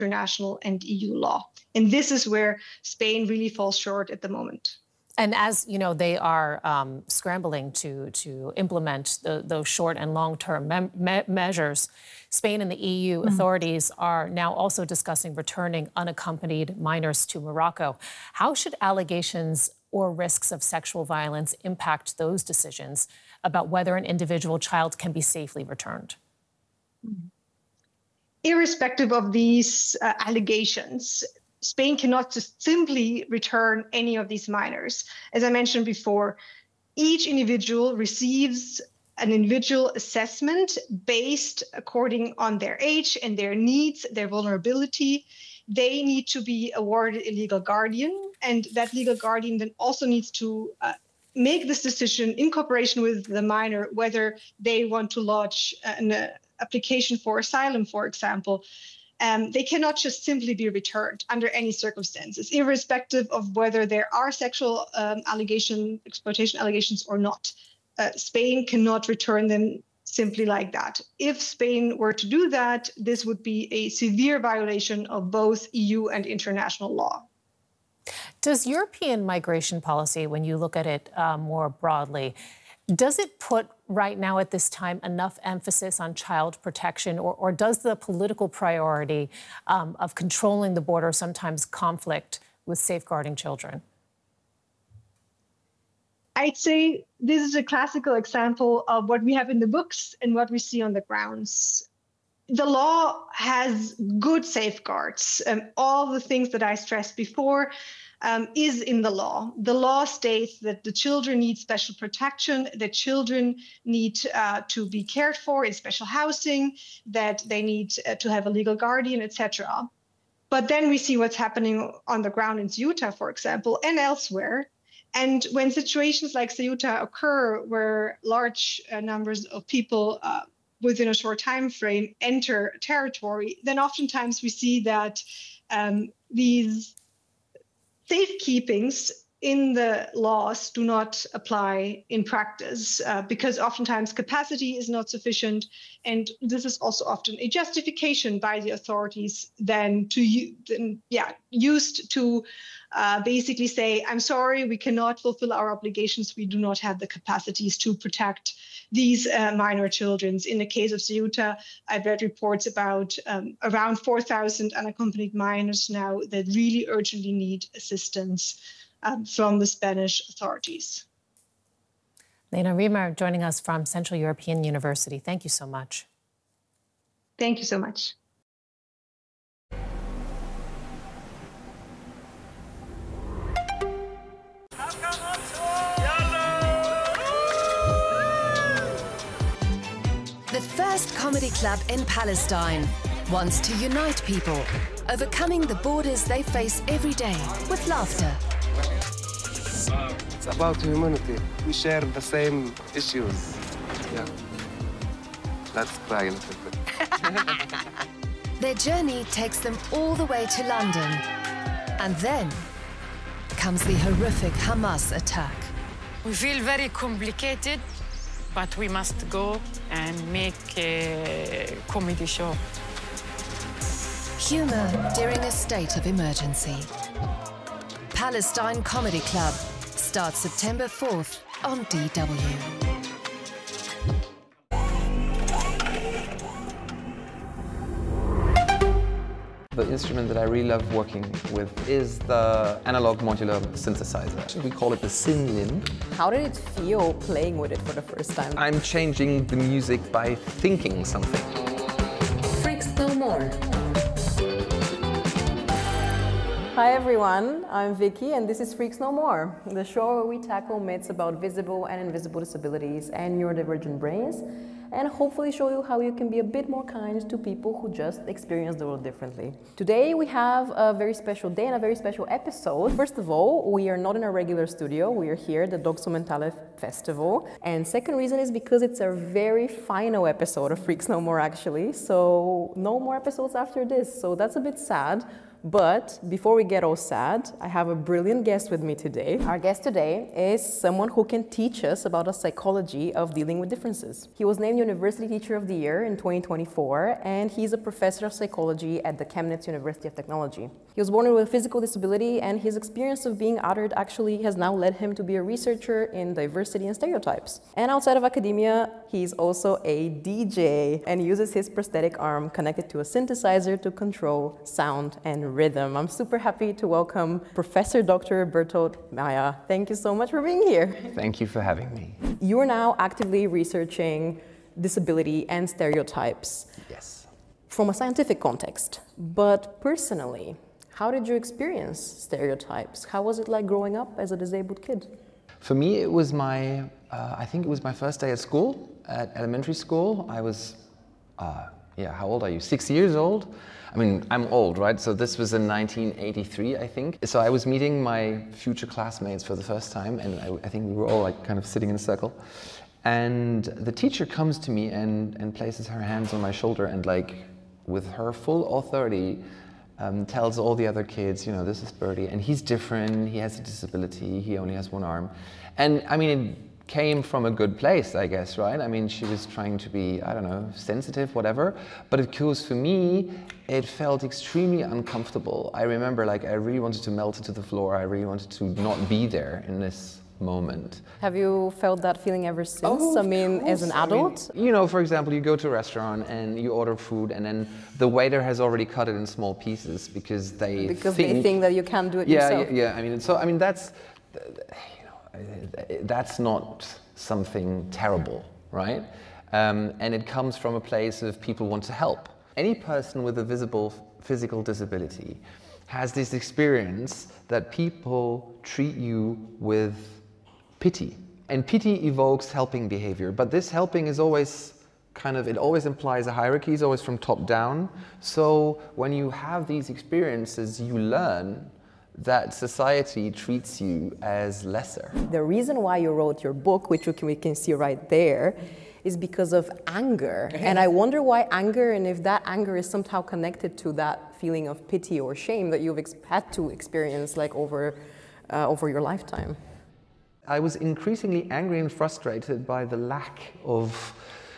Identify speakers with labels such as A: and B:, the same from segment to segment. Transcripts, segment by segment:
A: international and EU law. And this is where Spain really falls short at the moment.
B: And as you know, they are scrambling to implement those short and long-term measures. Spain and the EU authorities are now also discussing returning unaccompanied minors to Morocco. How should allegations or risks of sexual violence impact those decisions about whether an individual child can be safely returned?
A: Irrespective of these allegations, Spain cannot just simply return any of these minors. As I mentioned before, each individual receives an individual assessment based according on their age and their needs, their vulnerability. They need to be awarded a legal guardian, and that legal guardian then also needs to make this decision in cooperation with the minor, whether they want to lodge an application for asylum, for example. They cannot just simply be returned under any circumstances, irrespective of whether there are sexual exploitation allegations or not. Spain cannot return them simply like that. If Spain were to do that, this would be a severe violation of both EU and international law.
B: Does European migration policy, when you look at it more broadly, does it put right now at this time enough emphasis on child protection, or does the political priority of controlling the border sometimes conflict with safeguarding children?
A: I'd say this is a classical example of what we have in the books and what we see on the grounds. The law has good safeguards. All the things that I stressed before is in the law. The law states that the children need special protection, that children need to be cared for in special housing, that they need to have a legal guardian, etc. But then we see what's happening on the ground in Ceuta, for example, and elsewhere. And when situations like Ceuta occur, where large numbers of people within a short time frame enter a territory, then oftentimes we see that these safekeepings in the laws do not apply in practice because oftentimes capacity is not sufficient. And this is also often a justification by the authorities used to basically say, I'm sorry, we cannot fulfill our obligations. We do not have the capacities to protect these minor children. In the case of Ceuta, I've read reports about around 4,000 unaccompanied minors now that really urgently need assistance from the Spanish authorities.
B: Lena Riemer joining us from Central European University. Thank you so much.
A: Thank you so much.
C: The first comedy club in Palestine wants to unite people, overcoming the borders they face every day with laughter.
D: It's about humanity. We share the same issues. Yeah. Let's cry a little bit.
C: Their journey takes them all the way to London. And then comes the horrific Hamas attack.
E: We feel very complicated, but we must go and make a comedy show.
C: Humor during a state of emergency. Palestine Comedy Club starts September 4th on DW.
F: The instrument that I really love working with is the analog modular synthesizer. We call it the Synlim.
G: How did it feel playing with it for the first time?
F: I'm changing the music by thinking something.
C: Freaks No More.
G: Hi everyone, I'm Vicky and this is Freaks No More, the show where we tackle myths about visible and invisible disabilities and neurodivergent brains, and hopefully show you how you can be a bit more kind to people who just experience the world differently. Today we have a very special day and a very special episode. First of all, we are not in a regular studio, we are here at the Doxo Mentale Festival. And second reason is because it's a very final episode of Freaks No More actually, so no more episodes after this, so that's a bit sad. But before we get all sad, I have a brilliant guest with me today. Our guest today is someone who can teach us about the psychology of dealing with differences. He was named University Teacher of the Year in 2024, and he's a professor of psychology at the Chemnitz University of Technology. He was born with a physical disability, and his experience of being othered actually has now led him to be a researcher in diversity and stereotypes. And outside of academia, he's also a DJ and uses his prosthetic arm connected to a synthesizer to control sound and rhythm. I'm super happy to welcome Professor Dr. Bertold Meyer. Thank you so much for being here.
F: Thank you for having me.
G: You are now actively researching disability and stereotypes.
F: Yes.
G: From a scientific context, but personally, how did you experience stereotypes? How was it like growing up as a disabled kid?
F: For me, it was I think it was my first day at school, at elementary school. I was, how old are you? 6 years old? I mean, I'm old, right? So this was in 1983, I think. So I was meeting my future classmates for the first time, and I think we were all like kind of sitting in a circle. And the teacher comes to me and places her hands on my shoulder and like, with her full authority, tells all the other kids, you know, this is Bertie, and he's different, he has a disability, he only has one arm. And I mean, it came from a good place, I guess, right? I mean, she was trying to be, I don't know, sensitive, whatever. But of course, for me, it felt extremely uncomfortable. I remember, like, I really wanted to melt into the floor. I really wanted to not be there in this moment.
G: Have you felt that feeling ever since?
F: Oh,
G: I mean, as an adult?
F: I mean, you know, for example, you go to a restaurant and you order food, and then the waiter has already cut it in small pieces because they think
G: that you can't do it yourself.
F: Yeah. I mean, that's, you know, that's not something terrible, right? And it comes from a place of people want to help. Any person with a visible physical disability has this experience that people treat you with pity. And pity evokes helping behavior, but this helping is always it always implies a hierarchy, it's always from top down. So when you have these experiences, you learn that society treats you as lesser.
G: The reason why you wrote your book, which we can see right there, is because of anger. And I wonder why anger, and if that anger is somehow connected to that feeling of pity or shame that you've had to experience like over your lifetime.
F: I was increasingly angry and frustrated by the lack of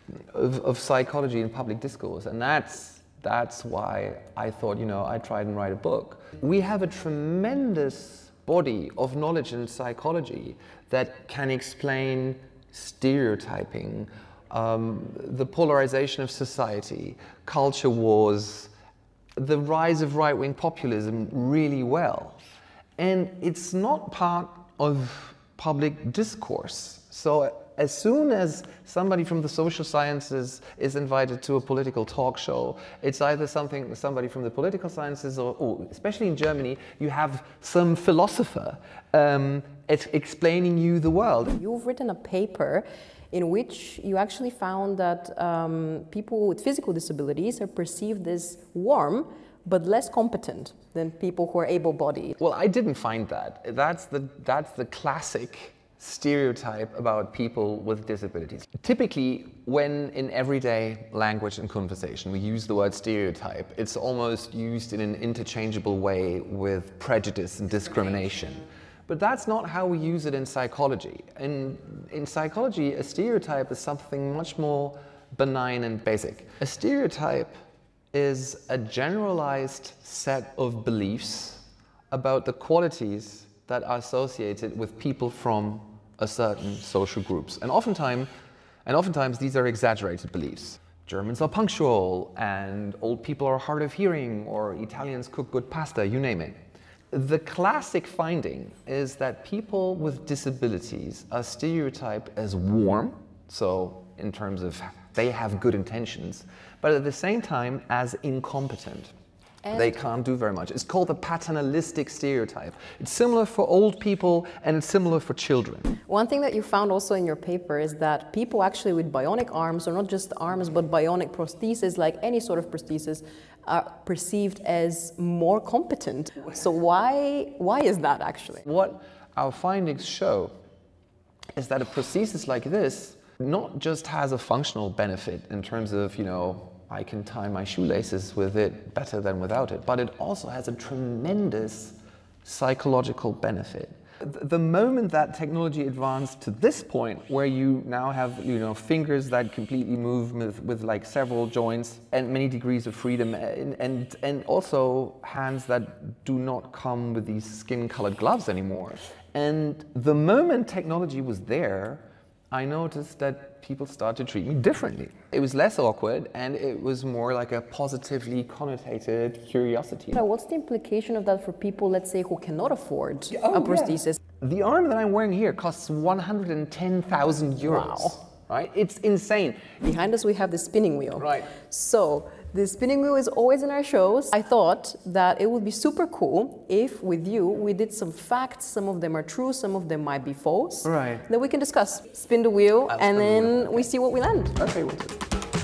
F: psychology in public discourse, and that's why I thought, you know, I'd try and write a book. We have a tremendous body of knowledge in psychology that can explain stereotyping, the polarization of society, culture wars, the rise of right-wing populism really well. And it's not part of public discourse. So as soon as somebody from the social sciences is invited to a political talk show, it's either somebody from the political sciences or especially in Germany, you have some philosopher explaining you the world.
G: You've written a paper in which you actually found that people with physical disabilities are perceived as warm but less competent than people who are able-bodied.
F: Well, I didn't find that. That's the classic stereotype about people with disabilities. Typically, when in everyday language and conversation we use the word stereotype, it's almost used in an interchangeable way with prejudice and discrimination. But that's not how we use it in psychology. In psychology, a stereotype is something much more benign and basic. A stereotype is a generalized set of beliefs about the qualities that are associated with people from a certain social groups. And oftentimes these are exaggerated beliefs. Germans are punctual, and old people are hard of hearing, or Italians cook good pasta, you name it. The classic finding is that people with disabilities are stereotyped as warm, so in terms of they have good intentions, but at the same time as incompetent. They can't do very much. It's called the paternalistic stereotype. It's similar for old people and it's similar for children.
G: One thing that you found also in your paper is that people actually with bionic arms, or not just arms, but bionic prosthesis, like any sort of prosthesis, are perceived as more competent. So why is that actually?
F: What our findings show is that a prosthesis like this not just has a functional benefit in terms of, you know, I can tie my shoelaces with it better than without it. But it also has a tremendous psychological benefit. The moment that technology advanced to this point, where you now have, you know, fingers that completely move with like several joints and many degrees of freedom, and also hands that do not come with these skin-colored gloves anymore. And the moment technology was there, I noticed that people started to treat me differently. It was less awkward, and it was more like a positively connotated curiosity.
G: So what's the implication of that for people, let's say, who cannot afford a prosthesis?
F: The arm that I'm wearing here costs 110,000 euros.
G: Wow.
F: Right? It's insane.
G: Behind us we have the spinning wheel.
F: Right.
G: So the spinning wheel is always in our shows. I thought that it would be super cool if with you we did some facts. Some of them are true, some of them might be false.
F: Right.
G: That we can discuss. Spin the wheel and then we see what we land.
F: Okay, we'll do.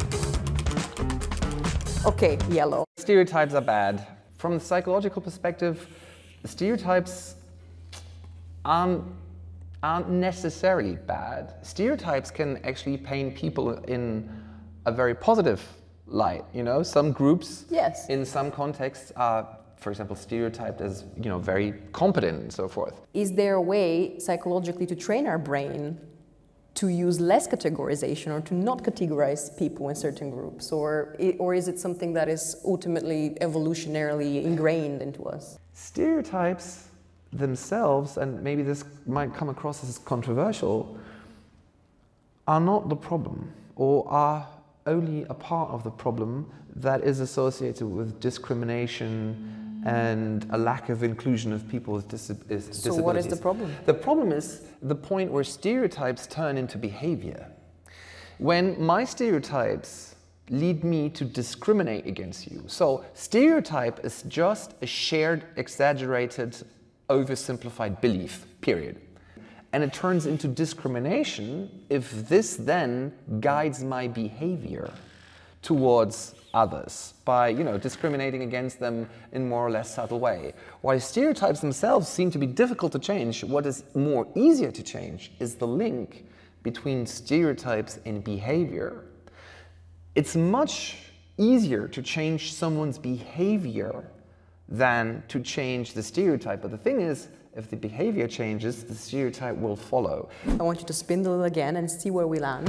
G: Okay, yellow.
F: Stereotypes are bad. From the psychological perspective, stereotypes aren't necessarily bad. Stereotypes can actually paint people in a very positive light. You know, some groups,
G: yes,
F: in some contexts are, for example, stereotyped as, you know, very competent and so forth.
G: Is there a way psychologically to train our brain to use less categorization or to not categorize people in certain groups, or is it something that is ultimately evolutionarily ingrained into us?
F: Stereotypes themselves, and maybe this might come across as controversial, are not the problem, or are only a part of the problem that is associated with discrimination and a lack of inclusion of people with disabilities.
G: So what is the problem?
F: The problem is the point where stereotypes turn into behavior. When my stereotypes lead me to discriminate against you. So stereotype is just a shared, exaggerated, oversimplified belief, period. And it turns into discrimination if this then guides my behavior towards others by, you know, discriminating against them in more or less subtle way. While stereotypes themselves seem to be difficult to change, what is more easier to change is the link between stereotypes and behavior. It's much easier to change someone's behavior than to change the stereotype. But the thing is, if the behavior changes, the stereotype will follow.
G: I want you to spin the wheel again and see where we land.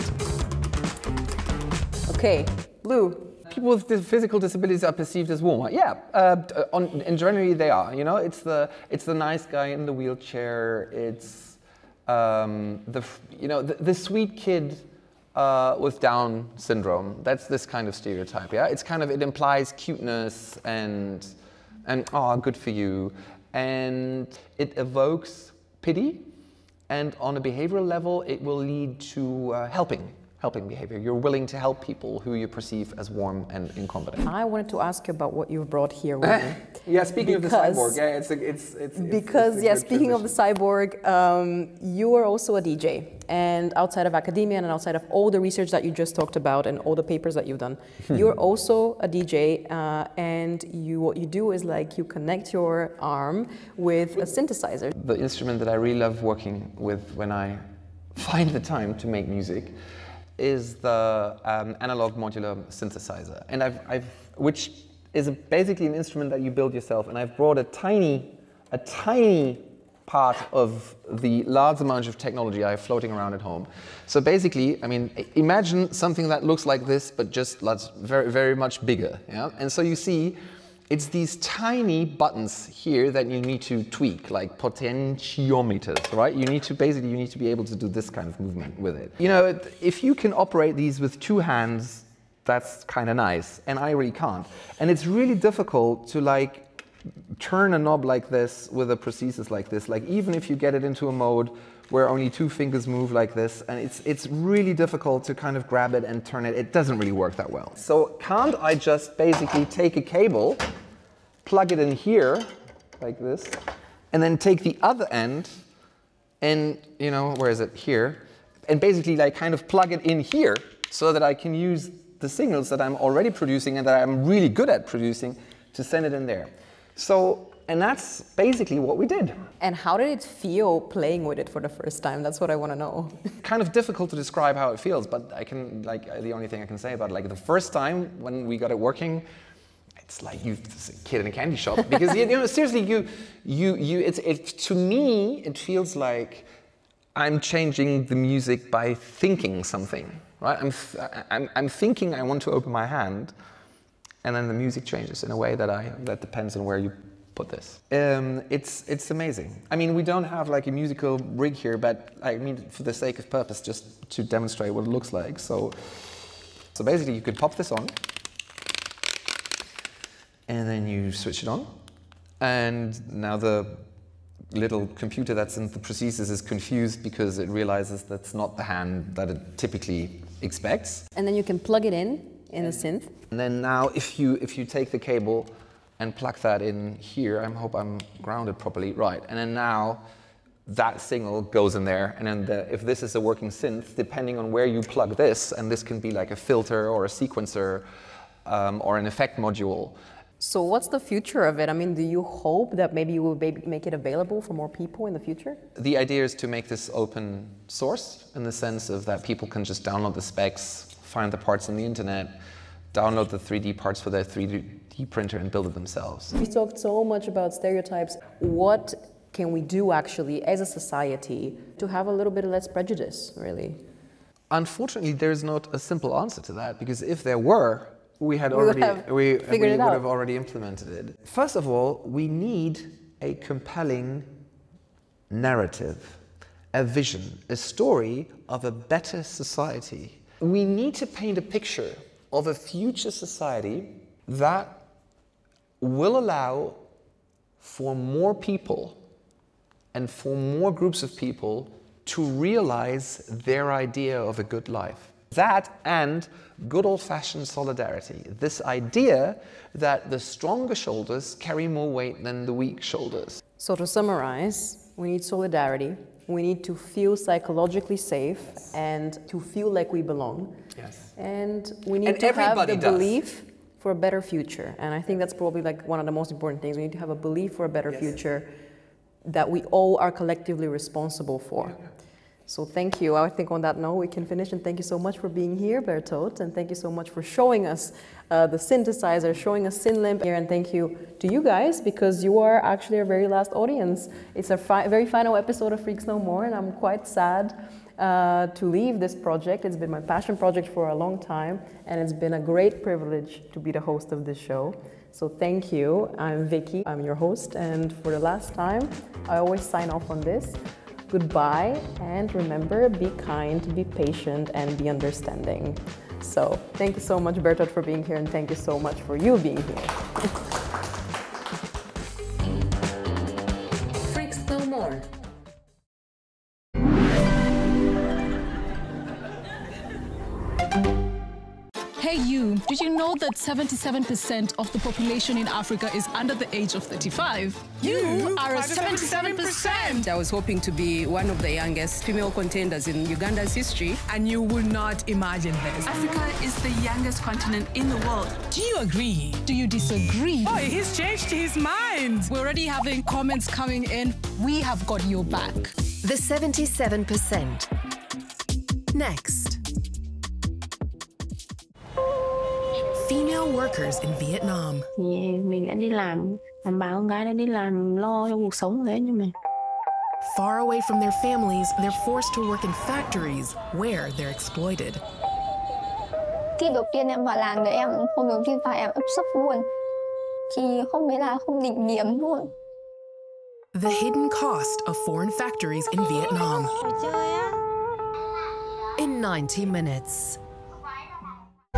G: Okay, blue.
F: People with physical disabilities are perceived as warmer. Yeah, in generally they are. You know, it's the nice guy in the wheelchair. It's the sweet kid with Down syndrome. That's this kind of stereotype. Yeah, it implies cuteness and oh, good for you. And it evokes pity, and on a behavioral level, it will lead to helping behavior. You're willing to help people who you perceive as warm and incompetent.
G: I wanted to ask you about what you've brought here with you.
F: Yeah, speaking of the cyborg, yeah,
G: speaking of the cyborg, you are also a DJ, and outside of academia and outside of all the research that you just talked about and all the papers that you've done, you're also a DJ, and what you do is like you connect your arm with a synthesizer.
F: The instrument that I really love working with when I find the time to make music is the analog modular synthesizer, and which is basically an instrument that you build yourself. And I've brought a tiny part of the large amount of technology I have floating around at home. So basically, I mean, imagine something that looks like this, but just very, very much bigger. Yeah, and so you see, it's these tiny buttons here that you need to tweak, like potentiometers, right? You need to be able to do this kind of movement with it. You know, if you can operate these with two hands, that's kind of nice, and I really can't. And it's really difficult to like turn a knob like this with a prosthesis like this, like even if you get it into a mode where only two fingers move like this, and it's really difficult to kind of grab it and turn it. It doesn't really work that well. So can't I just basically take a cable, plug it in here, like this, and then take the other end and, you know, where is it? Here. And basically like kind of plug it in here so that I can use the signals that I'm already producing and that I'm really good at producing to send it in there. So, and that's basically what we did.
G: And how did it feel playing with it for the first time? That's what I want to know.
F: Kind of difficult to describe how it feels, but I can, the only thing I can say about it, the first time when we got it working, it's like it's a kid in a candy shop. Because, seriously, to me, it feels like I'm changing the music by thinking something, right? I'm thinking I want to open my hand, and then the music changes in a way that depends on where you put this. It's amazing. I mean, we don't have a musical rig here, but for the sake of purpose, just to demonstrate what it looks like. So basically, you could pop this on, and then you switch it on, and now the little computer that's in the prosthesis is confused because it realizes that's not the hand that it typically expects.
G: And then you can plug it in the synth.
F: And then now, if you take the cable and plug that in here, I hope I'm grounded properly, right? And then now that signal goes in there, and then if this is a working synth, depending on where you plug this, and this can be like a filter or a sequencer or an effect module.
G: So what's the future of it? I mean, do you hope that maybe you will make it available for more people in the future?
F: The idea is to make this open source in the sense of that people can just download the specs, find the parts on the internet, download the 3D parts for their 3D printer and build it themselves.
G: We talked so much about stereotypes. What can we do actually as a society to have a little bit less prejudice, really?
F: Unfortunately, there's not a simple answer to that, because if there were, we would have already implemented it. First of all, we need a compelling narrative, a vision, a story of a better society. We need to paint a picture of a future society that will allow for more people and for more groups of people to realize their idea of a good life. That and good old-fashioned solidarity. This idea that the stronger shoulders carry more weight than the weak shoulders.
G: So to summarize, we need solidarity. We need to feel psychologically safe and to feel like we belong.
F: Yes.
G: And we need to have the belief for a better future. And I think that's probably one of the most important things. We need to have a belief for a better future that we all are collectively responsible for. Yeah. So thank you. I think on that note we can finish, and thank you so much for being here, Bertolt, and thank you so much for showing us the synthesizer, showing us SynLimp here, and thank you to you guys, because you are actually our very last audience. It's a very final episode of Freaks No More, and I'm quite sad to leave this project. It's been my passion project for a long time, and it's been a great privilege to be the host of this show. So thank you. I'm Vicky, I'm your host, and for the last time, I always sign off on this. Goodbye, and remember, be kind, be patient, and be understanding. So thank you so much, Bertolt, for being here, and thank you so much for you being here.
C: Freaks No More.
H: Hey you, did you know that 77% of the population in Africa is under the age of 35? You are a 77%!
I: I was hoping to be one of the youngest female contenders in Uganda's history.
J: And you would not imagine this.
K: Africa is the youngest continent in the world.
H: Do you agree? Do you disagree?
J: Oh, he's changed his mind!
H: We're already having comments coming in. We have got your back.
C: The 77%. Next. Female workers in Vietnam.
L: Mình đã đi làm bà con gái đã đi làm lo cho cuộc sống thế nhưng mà.
C: Far away from their families, they're forced to work in factories where they're exploited.
M: Khi đầu tiên em vào làng thì hôm đầu tiên vào em ấp sấp luôn. Thì hôm đấy là không định điểm luôn.
C: The hidden cost of foreign factories in Vietnam. In 90 minutes.